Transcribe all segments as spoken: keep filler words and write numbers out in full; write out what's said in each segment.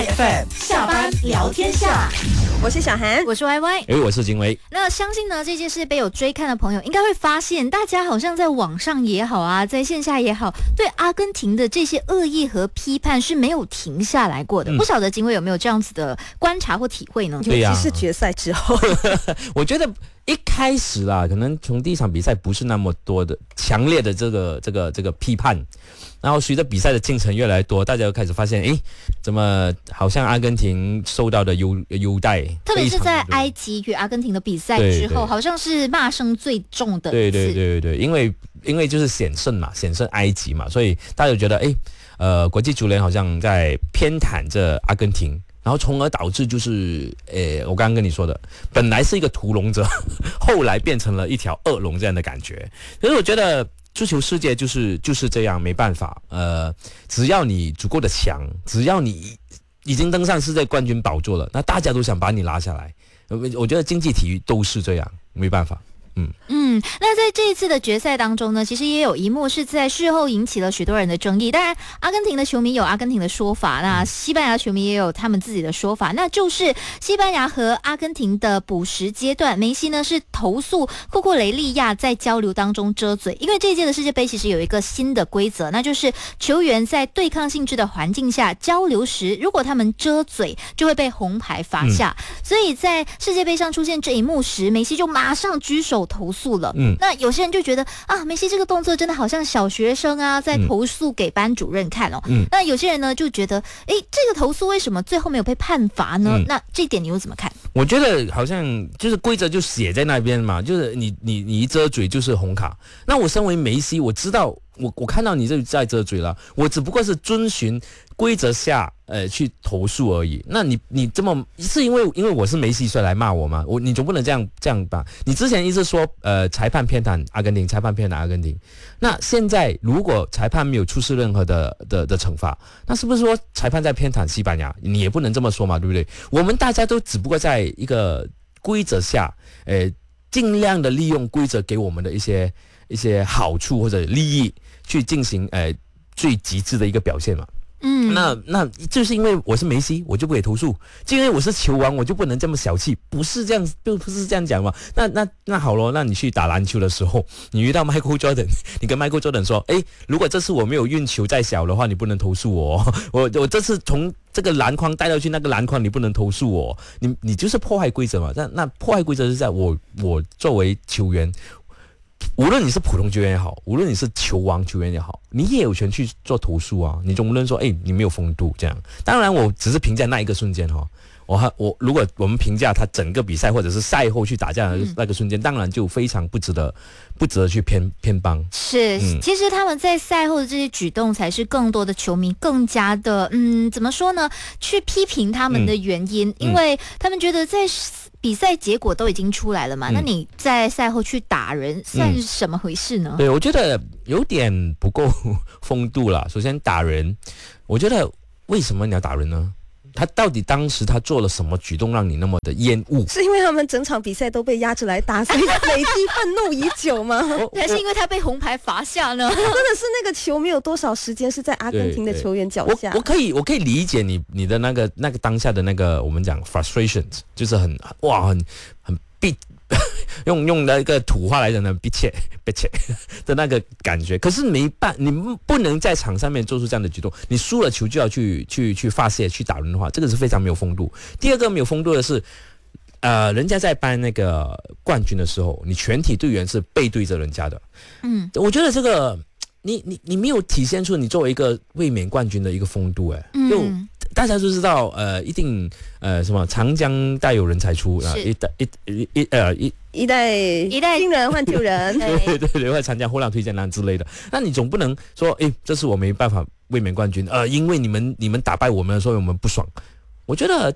F M 下班聊天下， 我是小韩， 我是 Y Y， 哎，我是金维。 那相信呢，这届世界杯有追看的朋友，应该会发现，大家好像在网上也好啊，在线下也好，对阿根廷的这些恶意和批判是没有停下来过的。嗯、不晓得金维有没有这样子的观察或体会呢？ 尤其是决赛之后， 我觉得一开始啦，可能从第一场比赛不是那么多的强烈的这个这个这个批判。然后随着比赛的进程越来越多，大家又开始发现，哎，怎么好像阿根廷受到的优优待， 特别是在埃及与阿根廷的比赛之后，好像是骂声最重的一次。 对对对对对，因为因为就是险胜嘛，险胜埃及嘛，所以大家就觉得，哎，呃，国际足联好像在偏袒着阿根廷。然后从而导致就是，诶，我刚刚跟你说的，本来是一个屠龙者，后来变成了一条恶龙这样的感觉。可是我觉得足球世界就是就是这样，没办法。呃，只要你足够的强，只要你已经登上世界冠军宝座了，那大家都想把你拉下来。我觉得竞技体育都是这样，没办法。嗯嗯，那在这一次的决赛当中呢，其实也有一幕是在事后引起了许多人的争议。当然，阿根廷的球迷有阿根廷的说法，那西班牙球迷也有他们自己的说法。那就是西班牙和阿根廷的补时阶段，梅西呢是投诉库库雷利亚在交流当中遮嘴，因为这一届的世界杯其实有一个新的规则，那就是球员在对抗性质的环境下交流时，如果他们遮嘴，就会被红牌罚下。嗯、所以在世界杯上出现这一幕时，梅西就马上举手投诉了。嗯，那有些人就觉得啊，梅西这个动作真的好像小学生啊，在投诉给班主任看哦。嗯，那有些人呢就觉得，哎，这个投诉为什么最后没有被判罚呢？嗯、那这一点你又怎么看？ 我觉得好像就是规则就写在那边嘛，就是你你你一遮嘴就是红卡。那我身为梅西，我知道。我我看到你这在遮嘴了，我只不过是遵循规则下，呃，去投诉而已。那你你这么是因为因为我是梅西所以来骂我吗？我你总不能这样这样吧？你之前一直说呃裁判偏袒阿根廷，裁判偏袒阿根廷。那现在如果裁判没有出示任何的的的惩罚，那是不是说裁判在偏袒西班牙？你也不能这么说嘛，对不对？我们大家都只不过在一个规则下，呃，尽量的利用规则给我们的一些。一些好处或者利益去进行呃最极致的一个表现嘛，嗯，那那就是因为我是梅西，我就不可以投诉；就因为我是球王，我就不能这么小气，不是这样，不不是这样讲嘛？那那那好咯，那你去打篮球的时候，你遇到 Michael Jordan， 你跟 Michael Jordan 说，哎，如果这次我没有运球再小的话，你不能投诉我、哦，我我这次从这个篮筐带到去那个篮筐，你不能投诉我，你你就是破坏规则嘛？那那破坏规则是在我我作为球员。无论你是普通球员也好，无论你是球王球员也好，你也有权去做投诉啊！你总不能说，哎，你没有风度这样。当然，我只是评价那一个瞬间哈。我我如果我们评价他整个比赛或者是赛后去打架的那个瞬间，嗯、当然就非常不值得，不值得去偏偏帮。 是，嗯、其实他们在赛后的这些举动，才是更多的球迷更加的，嗯，怎么说呢？去批评他们的原因，嗯、因为他们觉得在比赛结果都已经出来了嘛，嗯、那你在赛后去打人，算是什么回事呢？ 嗯、对，我觉得有点不够风度啦。首先打人，我觉得为什么你要打人呢？他到底当时他做了什么举动让你那么的厌恶？ 是因为他们整场比赛都被压着来打，所以累积愤怒已久吗？ 还是因为他被红牌罚下呢？ 真的是那个球没有多少时间是在阿根廷的球员脚下。 我, 我可以我可以理解你你的那个那个当下的那个我们讲 frustrations， 就是很哇很很逼。用用那个土话来讲呢，逼切逼切的那个感觉，可是没办，你不能在场上面做出这样的举动。你输了球就要去去去发泄、去打人的话，这个是非常没有风度。第二个没有风度的是，呃，人家在颁那个冠军的时候，你全体队员是背对着人家的。嗯，我觉得这个你你你没有体现出你作为一个卫冕冠军的一个风度，哎，嗯、就。大家都知道，呃，一定，呃，什么长江大有人才出啊，一代一一一呃一一代一代新人换旧人， 对对对，或者长江后浪推荐篮之类的。那你总不能说，哎，这次我没办法卫冕冠军，呃，因为你们你们打败我们的时候，我们不爽。我觉得这个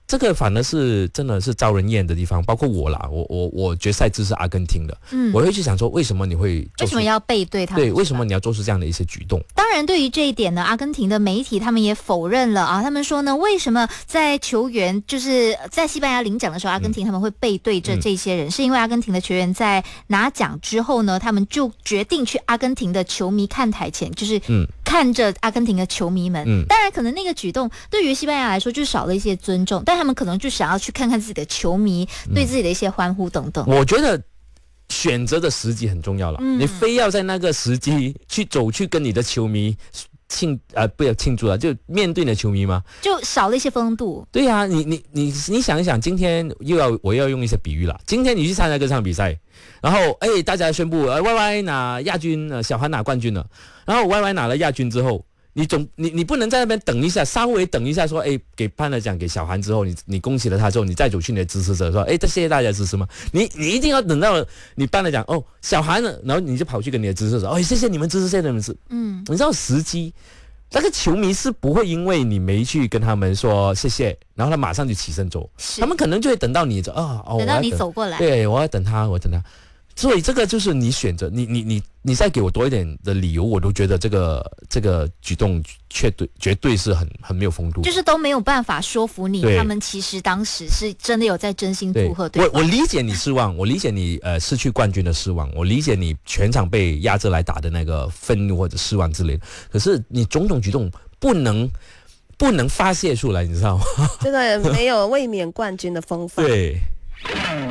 这个反而是真的是招人厌的地方，包括我啦，我我我决赛支持阿根廷的，嗯，我会去想说，为什么你会为什么要背对他们？ 对，为什么你要做出这样的一些举动？ 当然，对于这一点呢，阿根廷的媒体他们也否认了啊，他们说呢，为什么在球员就是在西班牙领奖的时候，阿根廷他们会背对着这些人，嗯、是因为阿根廷的球员在拿奖之后呢，他们就决定去阿根廷的球迷看台前，就是看着阿根廷的球迷们。嗯、当然，可能那个举动对于西班牙来说就少了一些尊重，但他们可能就想要去看看自己的球迷对自己的一些欢呼等等。 我觉得选择的时机很重要了，嗯、你非要在那个时机去走去跟你的球迷庆呃不要庆祝了，就面对你的球迷吗？ 就少了一些风度。 对呀、啊，你你你你想一想，今天又要我又要用一些比喻了。今天你去参加这场比赛，然后哎大家宣布呃 Y Y 拿亚军，呃小韩拿冠军了，然后 Y Y 拿了亚军之后。你总你你不能在那边等一下，稍微等一下说，哎，给颁了奖给小韩之后，你你恭喜了他之后，你再走去你的支持者说，哎，谢谢大家支持吗？你你一定要等到你颁了奖哦，小韩了，然后你就跑去跟你的支持者，哦，谢谢你们支持，谢谢你们支持。嗯，你知道时机，那个球迷是不会因为你没去跟他们说谢谢，然后他马上就起身走，他们可能就会等到你走啊，哦， 等到你走过来， 对，我要等他，我要等他。所以这个就是你选择，你你你你再给我多一点的理由，我都觉得这个这个举动绝对绝对是很很没有风度， 就是都没有办法说服你，他们其实当时是真的有在真心祝贺对方。 我我理解你失望，我理解你呃失去冠军的失望，我理解你全场被压着来打的那个愤怒或者失望之类的。可是你种种举动不能。不能发泄出来，你知道吗？ 这个没有卫冕冠军的风范。 对。